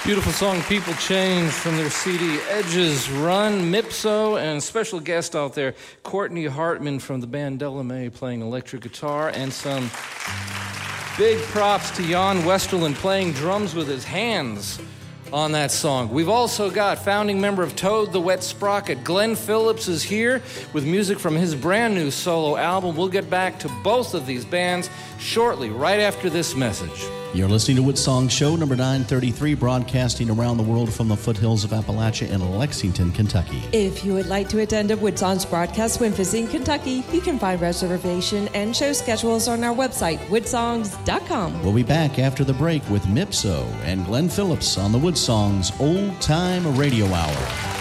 Beautiful song, People Change, from their CD Edges Run. Mipso, and special guest out there, Courtney Hartman from the band Delamay, playing electric guitar, and some big props to Jan Westerlund playing drums with his hands on that song. We've also got founding member of Toad the Wet Sprocket, Glenn Phillips, is here with music from his brand new solo album. We'll get back to both of these bands shortly, right after this message. You're listening to Woodsong Show number 933, broadcasting around the world from the foothills of Appalachia in Lexington, Kentucky. If you would like to attend a Woodsong's broadcast when visiting Kentucky, you can find reservation and show schedules on our website, woodsongs.com. We'll be back after the break with Mipso and Glenn Phillips on the Woodsong's Old Time Radio Hour.